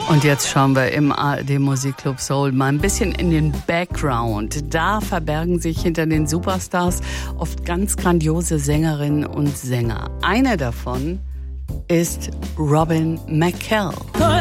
Und jetzt schauen wir im ARD Musikclub Soul mal ein bisschen in den Background. Da verbergen sich hinter den Superstars oft ganz grandiose Sängerinnen und Sänger. Eine davon ist Robin McKell.